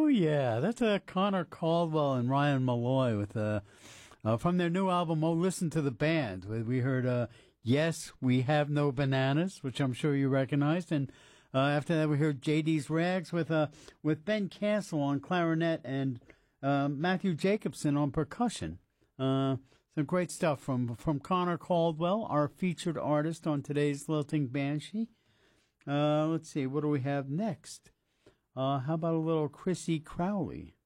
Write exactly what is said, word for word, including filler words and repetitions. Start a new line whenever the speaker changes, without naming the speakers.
Oh, yeah. That's uh, Connor Caldwell and Ryan Malloy with uh, uh, from their new album, Oh, Listen to the Band. We heard uh, Yes, We Have No Bananas, which I'm sure you recognized. And uh, after that, we heard J D's Rags with uh, with Ben Castle on clarinet and uh, Matthew Jacobson on percussion. Uh, some great stuff from, from Connor Caldwell, our featured artist on today's Lilting Banshee. Uh, let's see, what do we have next? Uh, how about a little Chrissy Crowley?